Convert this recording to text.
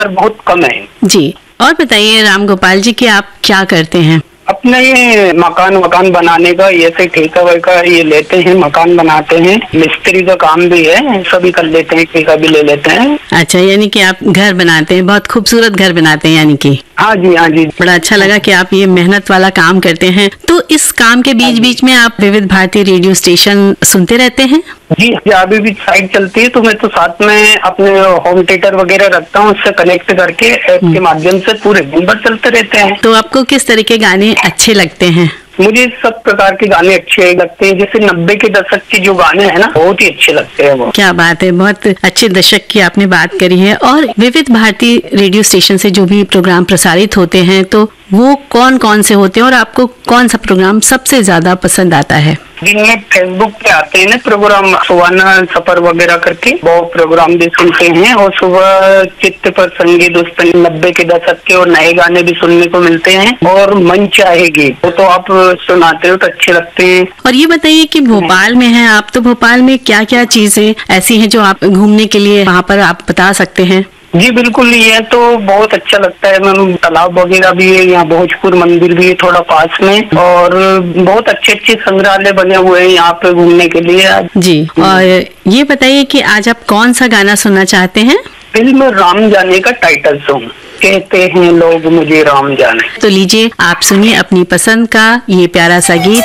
बहुत कम है। जी, और बताइए राम गोपाल जी कि आप क्या करते हैं? अपने ये मकान बनाने का ये से ठेका वेका ये लेते हैं, मकान बनाते हैं, मिस्त्री का काम भी है, सभी कर लेते हैं, ठेका भी ले लेते हैं। अच्छा, यानी कि आप घर बनाते हैं, बहुत खूबसूरत घर बनाते हैं यानी कि। हाँ जी, हाँ जी। बड़ा अच्छा लगा कि आप ये मेहनत वाला काम करते हैं। तो इस काम के बीच बीच में आप विविध भारती रेडियो स्टेशन सुनते रहते हैं? जी, अभी भी साइट चलती है तो मैं तो साथ में अपने होम थिएटर वगैरह रखता हूँ, उससे कनेक्ट करके ऐप के माध्यम से पूरे दिन भर चलते रहते हैं। तो आपको किस तरह के गाने अच्छे लगते हैं? मुझे सब प्रकार के गाने अच्छे लगते हैं, जैसे 90 के दशक के जो गाने हैं ना, बहुत ही अच्छे लगते हैं वो। क्या बात है, बहुत अच्छे दशक की आपने बात करी है। और विविध भारती रेडियो स्टेशन से जो भी प्रोग्राम प्रसारित होते हैं तो वो कौन कौन से होते हैं और आपको कौन सा प्रोग्राम सबसे ज्यादा पसंद आता है? जिनमें फेसबुक पे आते हैं ना प्रोग्राम, सुहाना सफर वगैरह करके, वो प्रोग्राम भी सुनते हैं। और सुबह चित्त पर संगीत दोस्तन 90 के दशक के और नए गाने भी सुनने को मिलते हैं। और मन चाहेगी वो तो आप सुनाते हो तो अच्छे लगते हैं। और ये बताइए कि भोपाल में हैं आप, तो भोपाल में क्या क्या चीजें ऐसी हैं जो आप घूमने के लिए वहाँ पर आप बता सकते हैं? जी बिल्कुल, ये तो बहुत अच्छा लगता है मैम। तालाब वगैरह भी है यहाँ, भोजपुर मंदिर भी है थोड़ा पास में, और बहुत अच्छे अच्छे संग्रहालय बने हुए हैं यहाँ पे घूमने के लिए। जी, और ये बताइए कि आज आप कौन सा गाना सुनना चाहते हैं? फिल्म राम जाने का टाइटल सॉन्ग, कहते हैं लोग मुझे राम जाने। तो लीजिए, आप सुनिए अपनी पसंद का ये प्यारा सा गीत।